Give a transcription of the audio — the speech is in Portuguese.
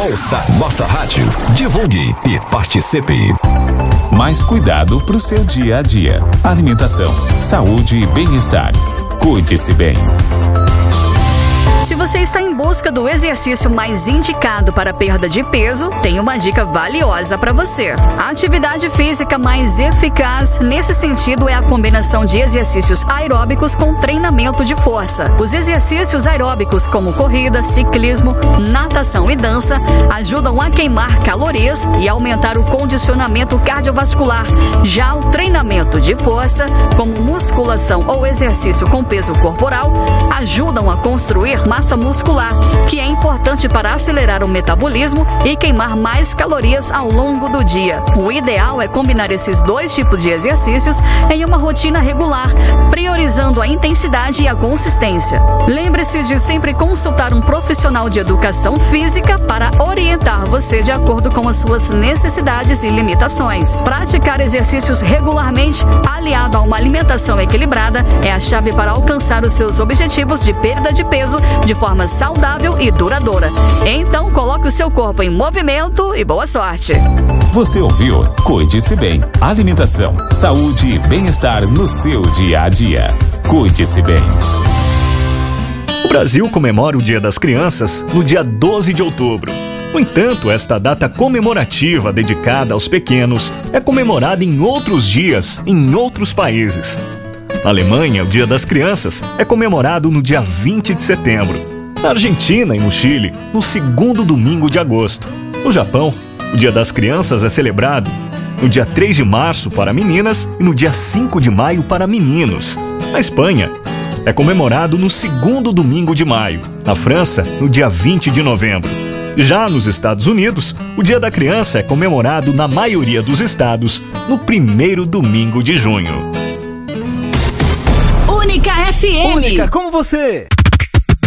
Ouça nossa rádio, divulgue e participe. Mais cuidado para o seu dia a dia. Alimentação, saúde e bem-estar. Cuide-se bem. Se você está em busca do exercício mais indicado para perda de peso, tem uma dica valiosa para você. A atividade física mais eficaz nesse sentido é a combinação de exercícios aeróbicos com treinamento de força. Os exercícios aeróbicos, como corrida, ciclismo, natação e dança, ajudam a queimar calorias e aumentar o condicionamento cardiovascular. Já o treinamento de força, como musculação ou exercício com peso corporal, ajudam a construir massa muscular, que é importante para acelerar o metabolismo e queimar mais calorias ao longo do dia. O ideal é combinar esses dois tipos de exercícios em uma rotina regular, priorizando a intensidade e a consistência. Lembre-se de sempre consultar um profissional de educação física para orientar você de acordo com as suas necessidades e limitações. Praticar exercícios regularmente, aliado a uma alimentação equilibrada, é a chave para alcançar os seus objetivos de perda de peso de forma saudável e duradoura. Então, coloque o seu corpo em movimento e boa sorte. Você ouviu? Cuide-se bem. Alimentação, saúde e bem-estar no seu dia a dia. Cuide-se bem. O Brasil comemora o Dia das Crianças no dia 12 de outubro. No entanto, esta data comemorativa dedicada aos pequenos é comemorada em outros dias, em outros países. Na Alemanha, o Dia das Crianças é comemorado no dia 20 de setembro. Na Argentina e no Chile, no segundo domingo de agosto. No Japão, o Dia das Crianças é celebrado no dia 3 de março para meninas e no dia 5 de maio para meninos. Na Espanha, é comemorado no segundo domingo de maio. Na França, no dia 20 de novembro. Já nos Estados Unidos, o Dia da Criança é comemorado na maioria dos estados no primeiro domingo de junho. Única FM. Única como você.